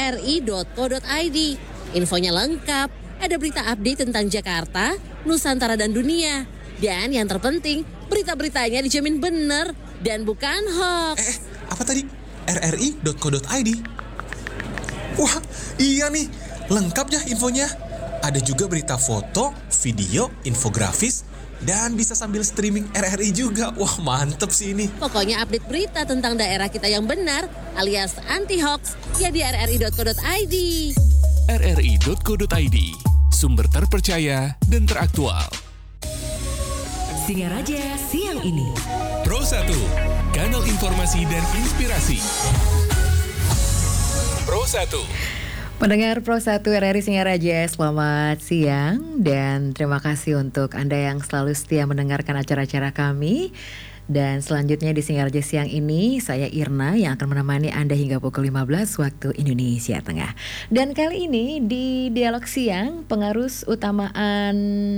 rri.co.id. Infonya lengkap, ada berita update tentang Jakarta, Nusantara dan dunia. Dan yang terpenting, berita-beritanya dijamin benar dan bukan hoax. Apa tadi? rri.co.id? Wah, iya nih, lengkap ya infonya. Ada juga berita foto, video, infografis, dan bisa sambil streaming RRI juga. Wah, mantep sih ini. Pokoknya update berita tentang daerah kita yang benar alias anti-hoax ya di rri.co.id. rri.co.id, sumber terpercaya dan teraktual. Singaraja siang ini. Pro 1, kanal informasi dan inspirasi. Pro 1. Pendengar Pro 1 RRI Singaraja, selamat siang dan terima kasih untuk Anda yang selalu setia mendengarkan acara-acara kami. Dan selanjutnya di Singaraja siang ini, saya Irna yang akan menemani Anda hingga pukul 15 waktu Indonesia Tengah. Dan kali ini di Dialog Siang, pengarus utamaan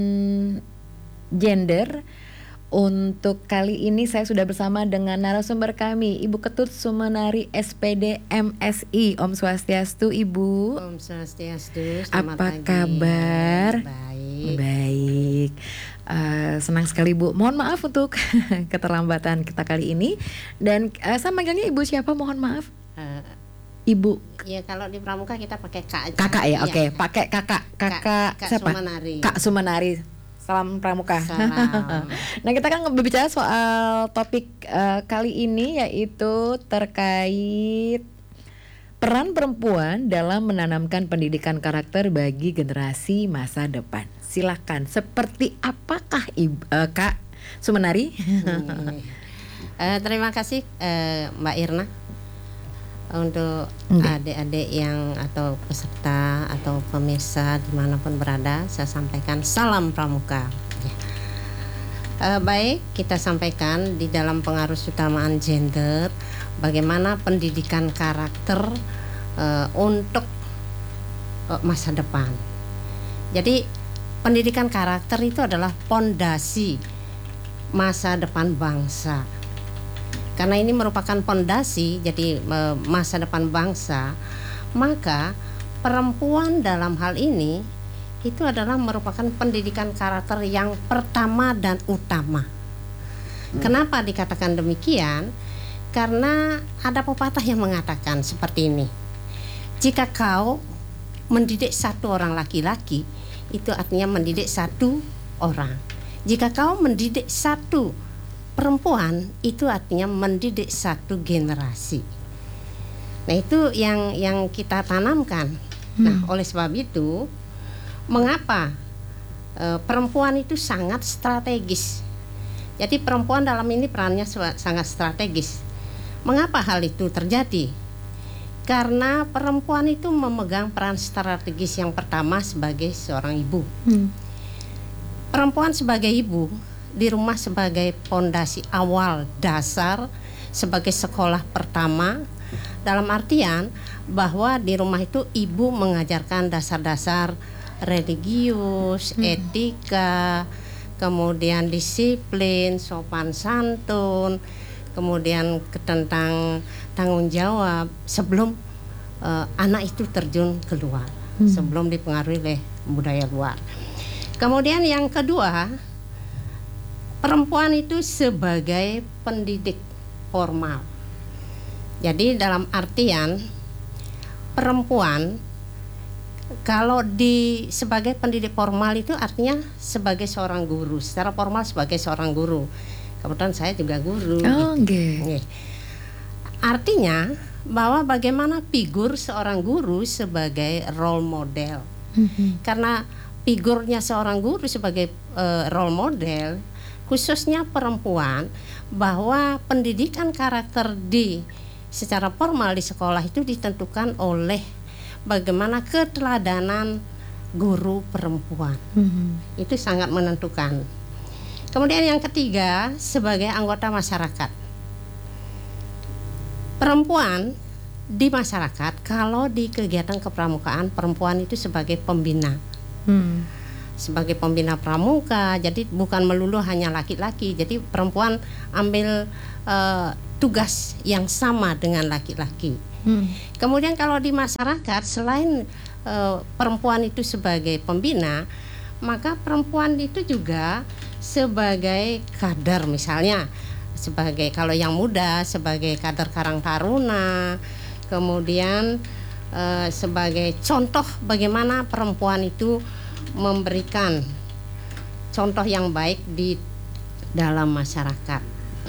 gender. Untuk kali ini saya sudah bersama dengan narasumber kami, Ibu Ketut Sumenari SPD MSI. Om Swastiastu, Ibu. Om Swastiastu, selamat Apa pagi. kabar? Baik. Senang sekali Bu. Mohon maaf untuk keterlambatan kita kali ini. Dan saya manggilnya Ibu siapa? Mohon maaf. Ibu. Ya kalau di Pramuka kita pakai Kak aja. Kakak ya, oke. Iya. Pakai kakak. Kakak siapa? Sumenari. Kak Sumenari. Salam Pramuka. Salam. Nah, kita kan berbicara soal topik kali ini, yaitu terkait peran perempuan dalam menanamkan pendidikan karakter bagi generasi masa depan. Silakan. Seperti apakah Kak Sumenari? Terima kasih Mbak Irna untuk adik-adik yang atau peserta atau pemirsa dimanapun berada. Saya sampaikan salam Pramuka. Baik, kita sampaikan di dalam pengarus utamaan gender, bagaimana pendidikan karakter untuk masa depan. Jadi pendidikan karakter itu adalah pondasi masa depan bangsa. Karena ini merupakan pondasi, jadi masa depan bangsa, maka perempuan dalam hal ini itu adalah merupakan pendidikan karakter yang pertama dan utama. Kenapa dikatakan demikian? Karena ada pepatah yang mengatakan seperti ini. Jika kau mendidik satu orang laki-laki, itu artinya mendidik satu orang. Jika kau mendidik satu perempuan, itu artinya mendidik satu generasi. Nah, itu yang kita tanamkan. Nah, oleh sebab itu, mengapa perempuan itu sangat strategis. Jadi perempuan dalam ini perannya sangat strategis. Mengapa hal itu terjadi? Karena perempuan itu memegang peran strategis yang pertama sebagai seorang ibu. Perempuan sebagai ibu di rumah sebagai pondasi awal dasar, sebagai sekolah pertama, dalam artian bahwa di rumah itu ibu mengajarkan dasar-dasar religius, etika, kemudian disiplin, sopan santun, kemudian tentang tanggung jawab sebelum anak itu terjun keluar, sebelum dipengaruhi oleh budaya luar. Kemudian yang kedua, perempuan itu sebagai pendidik formal. Jadi dalam artian perempuan kalau sebagai pendidik formal itu artinya sebagai seorang guru, secara formal sebagai seorang guru. Kebetulan saya juga guru. Okay. Artinya bahwa bagaimana figur seorang guru sebagai role model. Karena figurnya seorang guru sebagai role model, khususnya perempuan, bahwa pendidikan karakter secara formal di sekolah itu ditentukan oleh bagaimana keteladanan guru perempuan. Itu sangat menentukan. Kemudian yang ketiga, sebagai anggota masyarakat. Perempuan di masyarakat, kalau di kegiatan kepramukaan, perempuan itu sebagai pembina. Sebagai pembina pramuka, jadi bukan melulu hanya laki-laki. Jadi perempuan ambil tugas yang sama dengan laki-laki. Kemudian kalau di masyarakat selain perempuan itu sebagai pembina, maka perempuan itu juga sebagai kader, misalnya sebagai, kalau yang muda sebagai kader Karang Taruna, kemudian sebagai contoh bagaimana perempuan itu memberikan contoh yang baik di dalam masyarakat.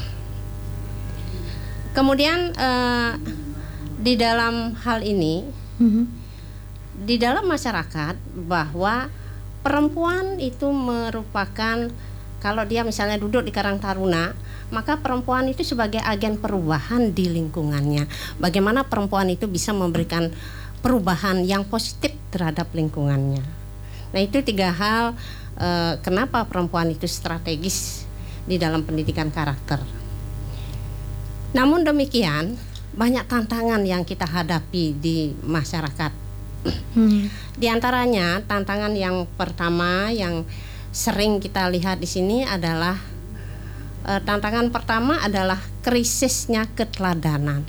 Kemudian di dalam hal ini, di dalam masyarakat, bahwa perempuan itu merupakan, kalau dia misalnya duduk di Karang Taruna, maka perempuan itu sebagai agen perubahan di lingkungannya. Bagaimana perempuan itu bisa memberikan perubahan yang positif terhadap lingkungannya. Nah, itu 3 hal kenapa perempuan itu strategis di dalam pendidikan karakter. Namun demikian, banyak tantangan yang kita hadapi di masyarakat. Di antaranya, tantangan yang pertama yang sering kita lihat di sini adalah tantangan pertama adalah krisisnya keteladanan.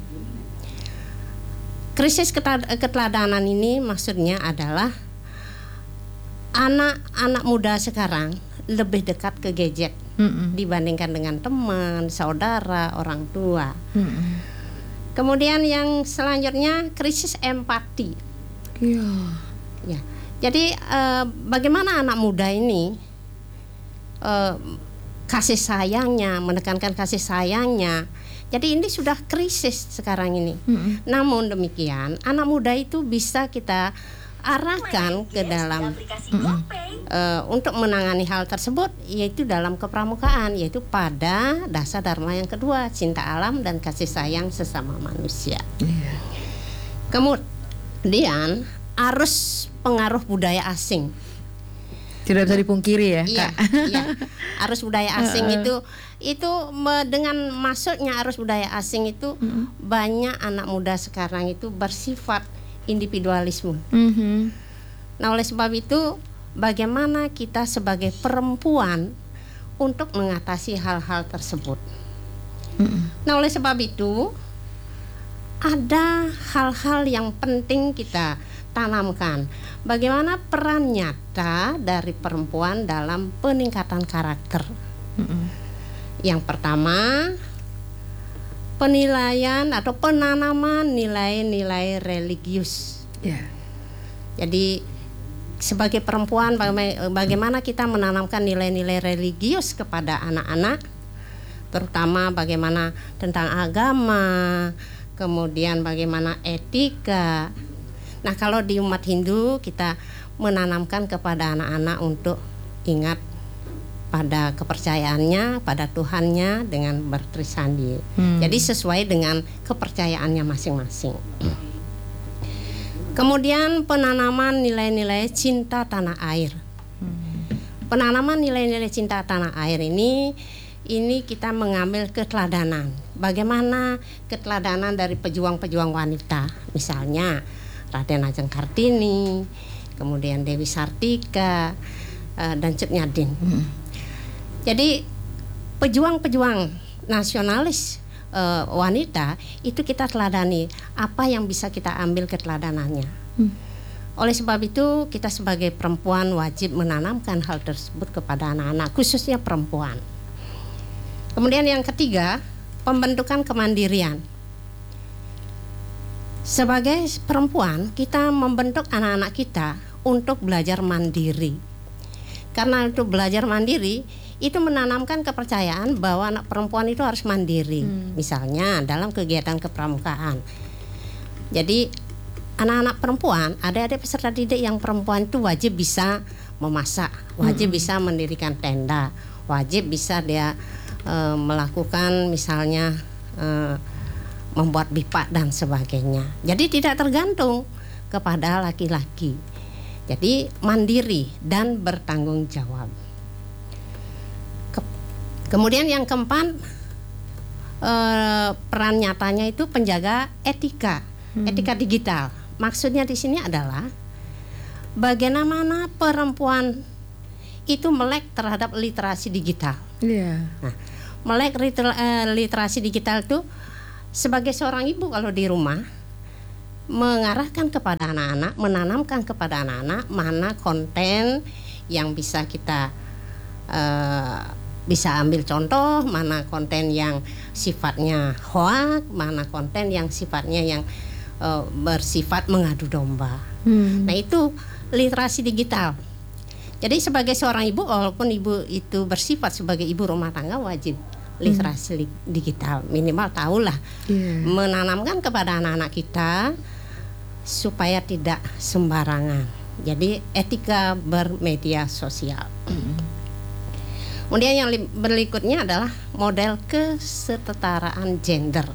Krisis keteladanan ini maksudnya adalah anak-anak muda sekarang lebih dekat ke gadget dibandingkan dengan teman, saudara, orang tua. Kemudian yang selanjutnya krisis empati. Ya. Jadi bagaimana anak muda ini kasih sayangnya, menekankan kasih sayangnya. Jadi ini sudah krisis sekarang ini. Namun demikian, anak muda itu bisa kita arahkan ke dalam untuk menangani hal tersebut, yaitu dalam kepramukaan, yaitu pada dasar dharma yang kedua, cinta alam dan kasih sayang sesama manusia. Kemudian arus pengaruh budaya asing. Tidak bisa dipungkiri ya, Kak. Iya. Arus budaya asing itu dengan masuknya arus budaya asing itu banyak anak muda sekarang itu bersifat individualisme. Nah, oleh sebab itu bagaimana kita sebagai perempuan untuk mengatasi hal-hal tersebut. Nah, oleh sebab itu ada hal-hal yang penting kita tanamkan. Bagaimana peran nyata dari perempuan dalam peningkatan karakter. Yang pertama, penilaian atau penanaman nilai-nilai religius. Jadi sebagai perempuan bagaimana kita menanamkan nilai-nilai religius kepada anak-anak, terutama bagaimana tentang agama, kemudian bagaimana etika. Nah, kalau di umat Hindu kita menanamkan kepada anak-anak untuk ingat pada kepercayaannya, pada Tuhannya dengan bertrisandi. Jadi sesuai dengan kepercayaannya masing-masing. Kemudian penanaman nilai-nilai cinta tanah air. Penanaman nilai-nilai cinta tanah air ini kita mengambil keteladanan. Bagaimana keteladanan dari pejuang-pejuang wanita, misalnya Raden Ajeng Kartini, kemudian Dewi Sartika, dan Cut Nyadin. Jadi pejuang-pejuang nasionalis wanita itu kita teladani, apa yang bisa kita ambil keteladanannya. Oleh sebab itu kita sebagai perempuan wajib menanamkan hal tersebut kepada anak-anak, khususnya perempuan. Kemudian yang ketiga, pembentukan kemandirian. Sebagai perempuan, kita membentuk anak-anak kita untuk belajar mandiri. Karena itu belajar mandiri, itu menanamkan kepercayaan bahwa anak perempuan itu harus mandiri. Misalnya dalam kegiatan kepramukaan. Jadi anak-anak perempuan, adik-adik peserta didik yang perempuan itu wajib bisa memasak, wajib bisa mendirikan tenda, wajib bisa dia melakukan misalnya membuat pipa dan sebagainya. Jadi tidak tergantung kepada laki-laki. Jadi mandiri dan bertanggung jawab. Kemudian yang keempat, peran nyatanya itu penjaga etika, etika digital. Maksudnya di sini adalah bagaimana perempuan itu melek terhadap literasi digital. Nah, melek literasi digital itu sebagai seorang ibu kalau di rumah mengarahkan kepada anak-anak, menanamkan kepada anak-anak mana konten yang bisa kita bisa ambil contoh, mana konten yang sifatnya hoak, mana konten yang sifatnya yang bersifat mengadu domba. Nah, itu literasi digital. Jadi sebagai seorang ibu, walaupun ibu itu bersifat sebagai ibu rumah tangga, wajib literasi digital, minimal tahulah menanamkan kepada anak-anak kita supaya tidak sembarangan. Jadi etika bermedia sosial. Kemudian yang berikutnya adalah model kesetaraan gender.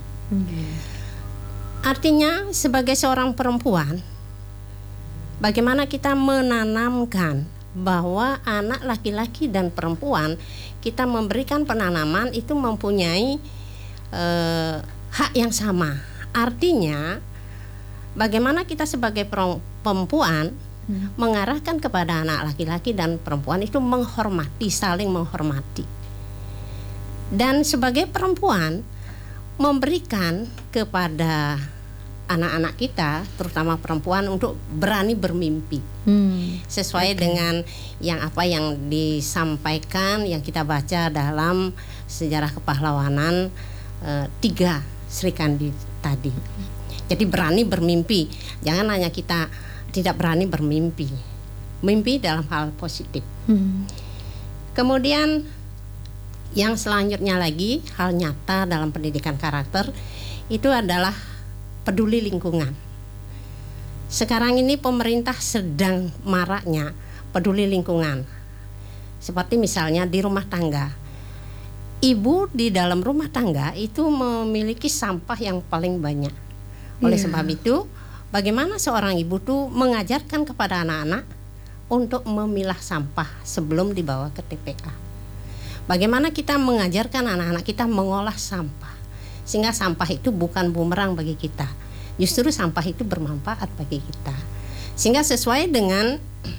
Artinya sebagai seorang perempuan, bagaimana kita menanamkan bahwa anak laki-laki dan perempuan, kita memberikan penanaman itu mempunyai hak yang sama. Artinya bagaimana kita sebagai perempuan mengarahkan kepada anak laki-laki dan perempuan itu menghormati, saling menghormati. Dan sebagai perempuan memberikan kepada anak-anak kita, terutama perempuan, untuk berani bermimpi. Sesuai dengan apa yang disampaikan, yang kita baca dalam sejarah kepahlawanan 3 Sri Kandi tadi. Jadi berani bermimpi, jangan hanya kita tidak berani bermimpi, mimpi dalam hal positif. Kemudian yang selanjutnya lagi, hal nyata dalam pendidikan karakter itu adalah peduli lingkungan. Sekarang ini pemerintah sedang maraknya peduli lingkungan. Seperti misalnya di rumah tangga, ibu di dalam rumah tangga itu memiliki sampah yang paling banyak. Oleh sebab itu, bagaimana seorang ibu tuh mengajarkan kepada anak-anak untuk memilah sampah sebelum dibawa ke TPA. Bagaimana kita mengajarkan anak-anak kita mengolah sampah, sehingga sampah itu bukan bumerang bagi kita, justru sampah itu bermanfaat bagi kita. Sehingga sesuai dengan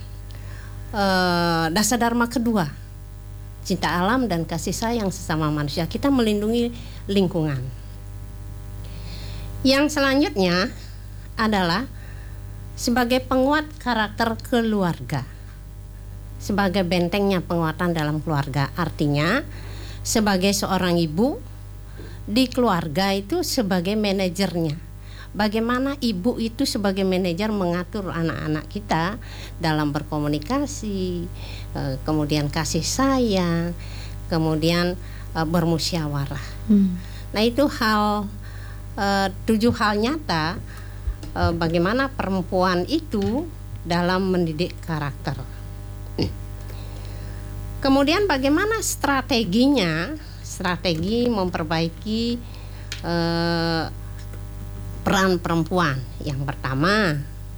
dasar dharma kedua, cinta alam dan kasih sayang sesama manusia, kita melindungi lingkungan. Yang selanjutnya adalah sebagai penguat karakter keluarga, sebagai bentengnya penguatan dalam keluarga. Artinya sebagai seorang ibu di keluarga itu sebagai manajernya. Bagaimana ibu itu sebagai manajer mengatur anak-anak kita dalam berkomunikasi, kemudian kasih sayang, kemudian bermusyawarah. Nah, itu 7 hal nyata bagaimana perempuan itu dalam mendidik karakter. Kemudian bagaimana strategi memperbaiki peran perempuan. Yang pertama,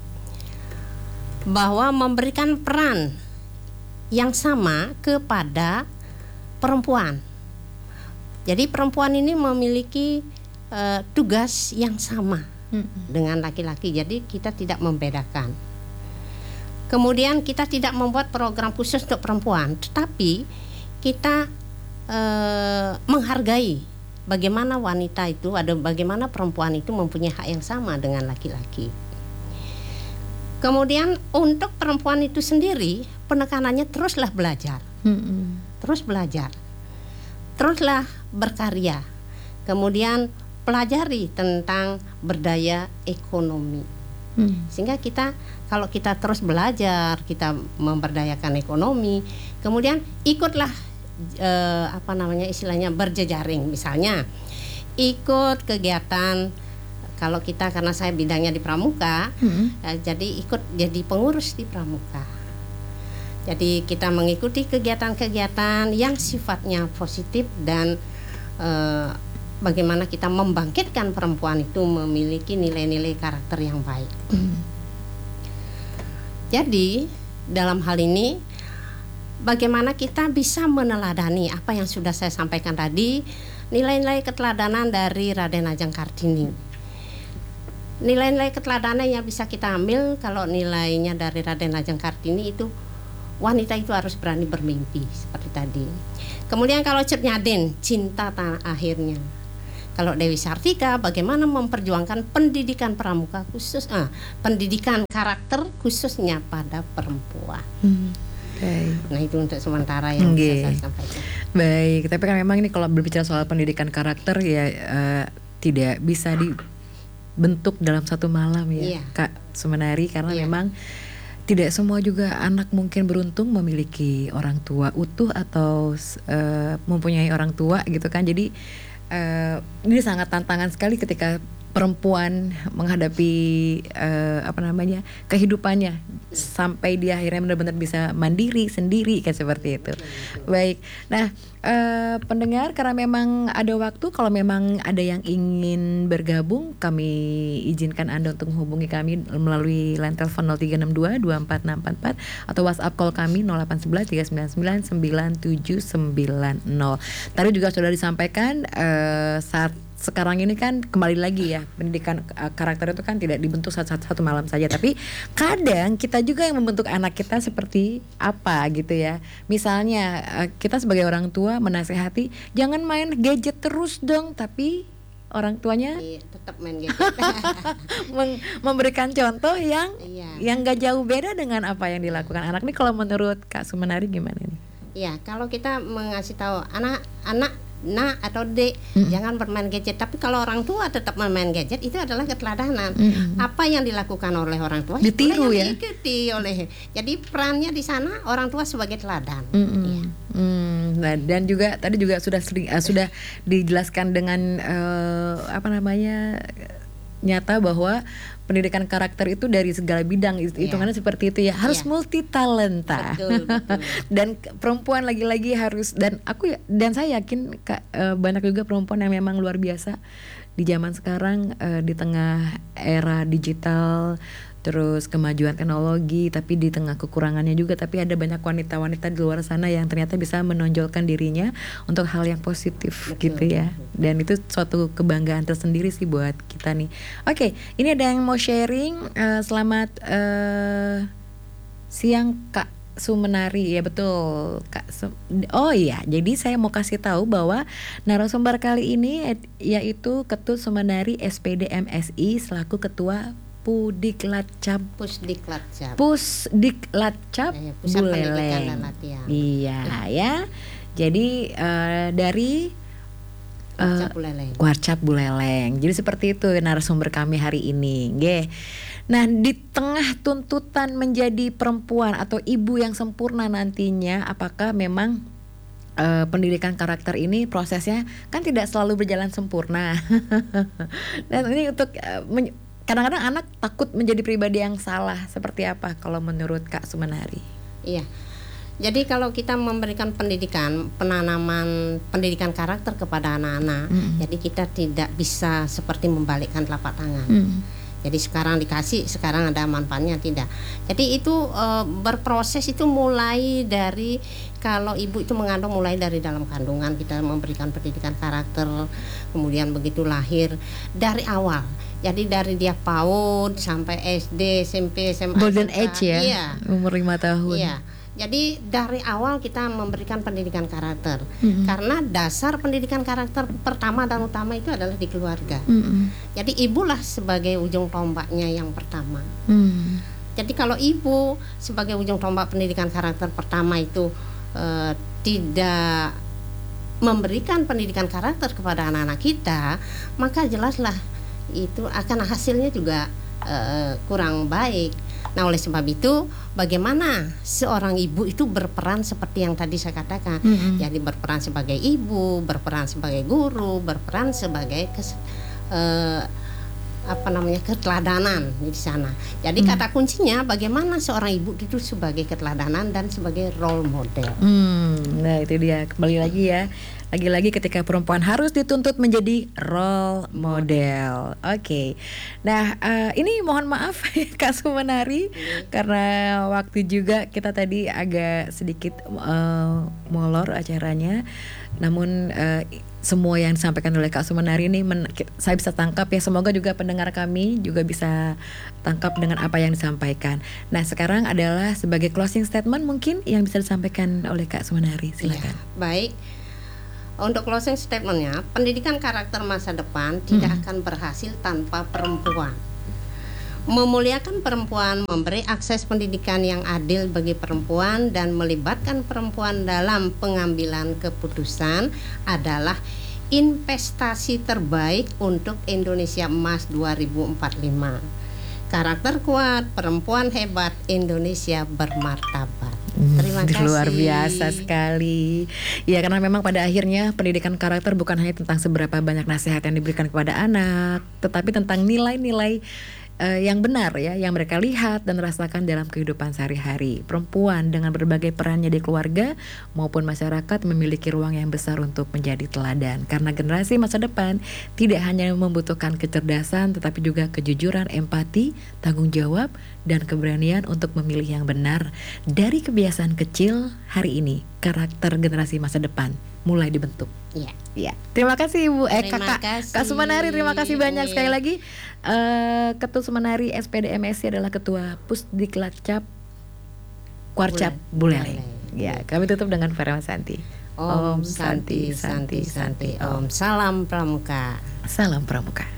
bahwa memberikan peran yang sama kepada perempuan. Jadi perempuan ini memiliki tugas yang sama dengan laki-laki, jadi kita tidak membedakan. Kemudian kita tidak membuat program khusus untuk perempuan, tetapi kita menghargai bagaimana wanita itu, bagaimana perempuan itu mempunyai hak yang sama dengan laki-laki. Kemudian untuk perempuan itu sendiri, penekanannya teruslah belajar, teruslah berkarya. Kemudian pelajari tentang berdaya ekonomi. Sehingga kalau kita terus belajar, kita memberdayakan ekonomi, kemudian ikutlah istilahnya berjejaring. Misalnya ikut kegiatan, kalau kita, karena saya bidangnya di pramuka, jadi ikut jadi pengurus di pramuka. Jadi kita mengikuti kegiatan-kegiatan yang sifatnya positif dan bagaimana kita membangkitkan perempuan itu memiliki nilai-nilai karakter yang baik. Jadi dalam hal ini bagaimana kita bisa meneladani apa yang sudah saya sampaikan tadi, nilai-nilai keteladanan dari Raden Ajeng Kartini. Nilai-nilai keteladanan yang bisa kita ambil kalau nilainya dari Raden Ajeng Kartini itu, wanita itu harus berani bermimpi seperti tadi. Kemudian kalau Cut Nyaden, cinta tanah akhirnya. Kalau Dewi Sartika bagaimana memperjuangkan pendidikan pramuka khusus, pendidikan karakter khususnya pada perempuan. Baik. Nah itu untuk sementara yang bisa saya sampaikan. Baik, tapi kan memang ini kalau berbicara soal pendidikan karakter ya tidak bisa dibentuk dalam satu malam ya, Kak Sumenari, karena memang tidak semua juga anak mungkin beruntung memiliki orang tua utuh atau mempunyai orang tua gitu kan. Jadi ini sangat tantangan sekali ketika perempuan menghadapi kehidupannya sampai dia akhirnya benar-benar bisa mandiri sendiri kan, seperti itu. Baik. Nah, pendengar, karena memang ada waktu, kalau memang ada yang ingin bergabung, kami izinkan Anda untuk menghubungi kami melalui line telepon 0362 24644 atau WhatsApp call kami 0811 399 9790. Tadi juga sudah disampaikan saat sekarang ini kan kembali lagi ya, pendidikan karakter itu kan tidak dibentuk satu malam saja, tapi kadang kita juga yang membentuk anak kita seperti apa gitu ya. Misalnya kita sebagai orang tua menasehati jangan main gadget terus dong, tapi orang tuanya tetap main gadget. memberikan contoh yang gak jauh beda dengan apa yang dilakukan anak. Ini kalau menurut Kak Sumenari gimana nih? Ya, kalau kita mengasih tahu anak atau dek jangan bermain gadget, tapi kalau orang tua tetap bermain gadget, itu adalah keteladanan. Apa yang dilakukan oleh orang tua ditiru ya, diikuti oleh. Jadi perannya di sana orang tua sebagai teladan. Nah, dan juga tadi juga sudah dijelaskan dengan nyata bahwa pendidikan karakter itu dari segala bidang, hitungannya seperti itu ya, harus multi talenta. Betul. Dan perempuan lagi-lagi harus, dan saya yakin Kak, banyak juga perempuan yang memang luar biasa di zaman sekarang, di tengah era digital, terus kemajuan teknologi, tapi di tengah kekurangannya juga, tapi ada banyak wanita-wanita di luar sana yang ternyata bisa menonjolkan dirinya untuk hal yang positif. Betul, gitu ya. Dan itu suatu kebanggaan tersendiri sih buat kita nih. Oke, ini ada yang mau sharing. Selamat siang Kak Sumenari. Ya betul Kak. Oh iya, jadi saya mau kasih tahu bahwa narasumber kali ini yaitu Ketut Sumenari SPD MSI selaku Ketua Pusdiklatcap Buleleng. Iya ya. Jadi dari Warcap Buleleng. Jadi seperti itu narasumber kami hari ini. Nah, di tengah tuntutan menjadi perempuan atau ibu yang sempurna nantinya, apakah memang pendidikan karakter ini prosesnya kan tidak selalu berjalan sempurna. Dan ini untuk kadang-kadang anak takut menjadi pribadi yang salah. Seperti apa kalau menurut Kak Sumenari? Iya. Jadi kalau kita memberikan penanaman pendidikan karakter kepada anak-anak, jadi kita tidak bisa seperti membalikkan telapak tangan. Jadi sekarang dikasih, sekarang ada manfaatnya, tidak. Jadi itu berproses, itu mulai dari kalau ibu itu mengandung, mulai dari dalam kandungan kita memberikan pendidikan karakter, kemudian begitu lahir dari awal. Jadi dari dia PAUD sampai SD, SMP, SMA, Golden Age ya, iya. Umur 5 tahun. Iya. Jadi dari awal kita memberikan pendidikan karakter, karena dasar pendidikan karakter pertama dan utama itu adalah di keluarga. Jadi ibulah sebagai ujung tombaknya yang pertama. Jadi kalau ibu sebagai ujung tombak pendidikan karakter pertama itu tidak memberikan pendidikan karakter kepada anak-anak kita, maka jelaslah itu akan hasilnya juga kurang baik. Nah, oleh sebab itu bagaimana seorang ibu itu berperan seperti yang tadi saya katakan. Jadi berperan sebagai ibu, berperan sebagai guru, berperan sebagai keteladanan di sana. Jadi kata kuncinya bagaimana seorang ibu itu sebagai keteladanan dan sebagai role model. Nah, itu dia, kembali lagi ya. Lagi-lagi ketika perempuan harus dituntut menjadi role model. Oke. Nah, ini mohon maaf Kak Sumenari, karena waktu juga kita tadi agak sedikit molor acaranya. Namun semua yang disampaikan oleh Kak Sumenari ini saya bisa tangkap ya. Semoga juga pendengar kami juga bisa tangkap dengan apa yang disampaikan. Nah, sekarang adalah sebagai closing statement mungkin yang bisa disampaikan oleh Kak Sumenari. Silakan. Ya, baik. Untuk closing statementnya, pendidikan karakter masa depan tidak akan berhasil tanpa perempuan. Memuliakan perempuan, memberi akses pendidikan yang adil bagi perempuan dan melibatkan perempuan dalam pengambilan keputusan adalah investasi terbaik untuk Indonesia Emas 2045. Karakter kuat, perempuan hebat, Indonesia bermartabat. Terima kasih. Luar biasa sekali. Ya, karena memang pada akhirnya pendidikan karakter bukan hanya tentang seberapa banyak nasihat yang diberikan kepada anak, tetapi tentang nilai-nilai yang benar ya, yang mereka lihat dan rasakan dalam kehidupan sehari-hari. Perempuan dengan berbagai perannya di keluarga maupun masyarakat memiliki ruang yang besar untuk menjadi teladan. Karena generasi masa depan tidak hanya membutuhkan kecerdasan, tetapi juga kejujuran, empati, tanggung jawab, dan keberanian untuk memilih yang benar. Dari kebiasaan kecil hari ini, karakter generasi masa depan mulai dibentuk. Iya. Ya, terima kasih Ibu, Terima Kakak, kasih. Kak Sumanari, terima kasih banyak Iya. sekali lagi. Ketua Sumanari SPD MSI adalah Ketua Pusdiklacap Kuarcap Buleleng. Ya, kami tutup dengan Farah Santi. Om Santi Santi Santi Om. Salam Pramuka. Salam Pramuka.